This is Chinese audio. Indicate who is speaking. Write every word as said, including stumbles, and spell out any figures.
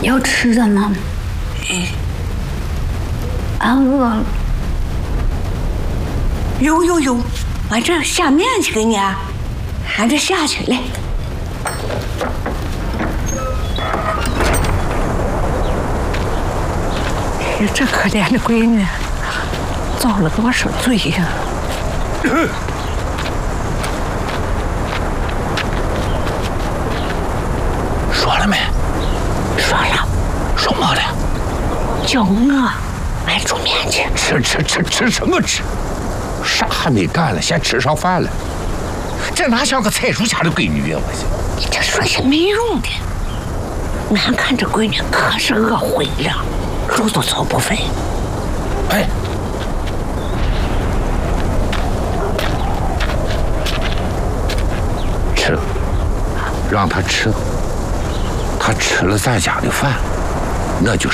Speaker 1: 有吃的吗？
Speaker 2: 哎，
Speaker 1: 俺饿了。
Speaker 2: 有有有，俺这下面去给你啊，俺这下去来。这可怜的闺女，遭了多少罪呀！
Speaker 3: 说了没？
Speaker 2: 说了，
Speaker 3: 说么了？
Speaker 2: 叫我俺煮面去。
Speaker 3: 吃吃吃吃什么吃？啥还没干了，先吃上饭了。这哪像个财主家的闺女呀！我去，
Speaker 2: 你这说些没用的。俺看这闺女可是饿昏了，路都走不分。
Speaker 3: 哎，吃，让她吃，她吃了咱家的饭，那就是